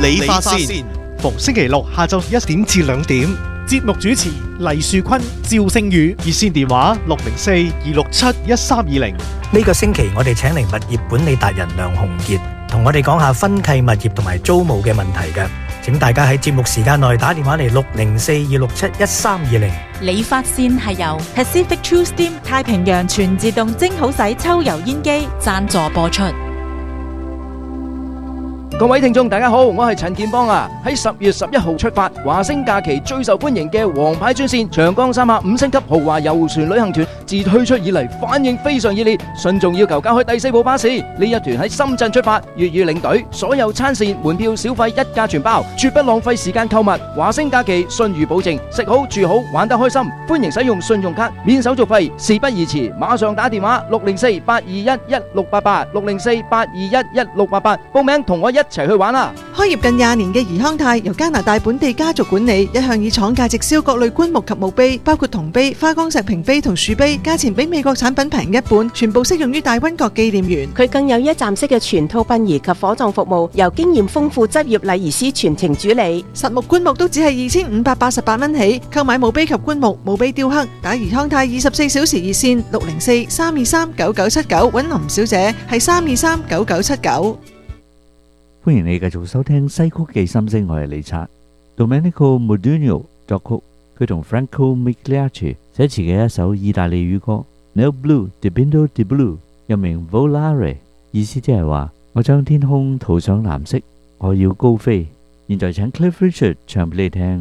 理髮線， 逢星期六下晝1點至2點。 節目主持黎樹坤、趙聖宇， 熱線電話604-267-1320。 呢個星期我哋請嚟物業管理達人梁鴻傑，同我哋講下分契物業同埋租務嘅問題嘅。請大家喺節目時間內打電話嚟604-267-1320。 理髮線係由 Pacific True Steam 太平洋全自動蒸好洗抽油煙機贊助播出。 各位聽眾大家好，我係陳建邦啊。喺10月11號出發，華星假期最受歡迎嘅皇牌專線長江三峽5星級豪華遊船旅行團，自推出以嚟反應非常熱烈，信眾要求加開第4部巴士。呢一團喺深圳出發，粵語領隊，所有餐膳門票小費一價全包，絕不浪費時間購物。華星假期信譽保證，食好住好玩得開心，歡迎使用信用卡，免手續費，事不宜遲，馬上打電話604-821-1688，604-821-1688，報名同我一齊去玩啦！ 開業近20年嘅怡康泰由加拿大本地家族管理，一向以廠價直銷各類棺木及墓碑，包括銅碑、花崗石屏碑同樹碑，價錢比美國產品平一半，全部適用於大溫國紀念園。 佢更有一站式嘅全套殯儀及火葬服務，由經驗豐富執業禮儀師全程主理。 實木棺木都只係2588蚊起，購買墓碑及棺木、墓碑雕刻，打怡康泰24小時熱線604-323-9979揾林小姐，係323-9979。 歡迎你繼續收聽西曲記心聲，我係李察。Domenico Modugno 作曲，佢同 Franco Migliacci 寫詞嘅一首意大利語歌 Nel Blu Dipinto di Blu， 又名 Volare， 意思即係話我將天空塗上藍色，我要高飛。現在請 Cliff Richard 唱俾你聽。